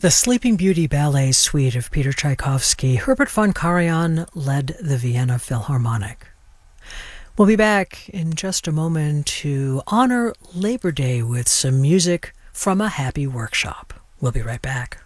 The Sleeping Beauty Ballet Suite of Peter Tchaikovsky. Herbert von Karajan led the Vienna Philharmonic. We'll be back in just a moment to honor Labor Day with some music from a happy workshop. We'll be right back.